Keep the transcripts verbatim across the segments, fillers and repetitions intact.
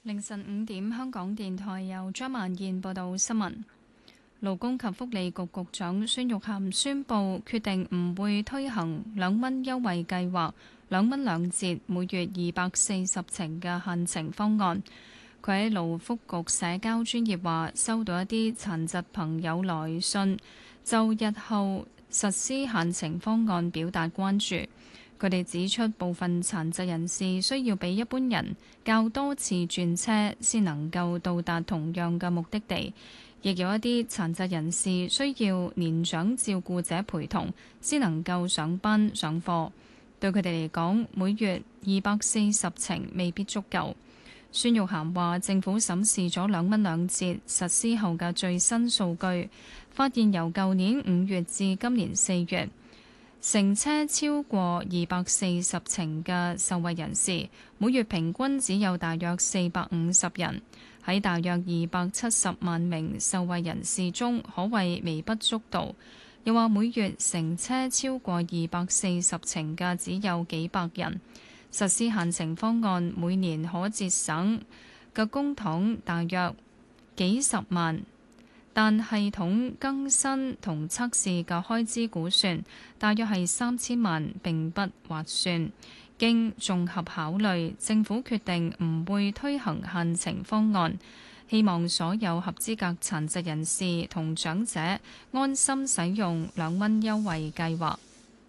凌晨五點，香港電台由張曼燕報道新聞。勞工及福利局局長孫玉菡宣布，決定唔會推行兩蚊優惠計劃、兩蚊兩折、每月二百四十程嘅限程方案。佢喺勞福局社交專頁話，收到一啲殘疾朋友來信，就日後實施限程方案表達關注。佢哋指出，部分殘疾人士需要比一般人較多次轉車，先能夠到達同樣嘅目的地；亦有一啲殘疾人士需要年長照顧者陪同，先能夠上班上課。對佢哋嚟講，每月二百四十程未必足夠。孫玉菡話：政府審視咗兩蚊兩折實施後嘅最新數據，發現由舊年五月至今年四月，乘車超過二百四十程嘅受惠人士，每月平均只有大約四百五十人。喺大約二百七十萬名受惠人士中，可謂微不足道。又話每月乘車超過二百四十程嘅只有幾百人。實施限程方案，每年可節省嘅公帑大約幾十萬。但系統更新同測試嘅開支估算，大約係三千萬，並不劃算。經綜合考慮，政府決定唔會推行限程方案，希望所有合資格殘疾人士同長者安心使用兩蚊優惠計劃。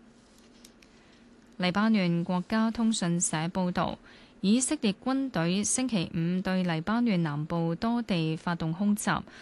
黎巴嫩國家通訊社報導，以色列軍隊星期五對黎巴嫩南部多地發動空襲，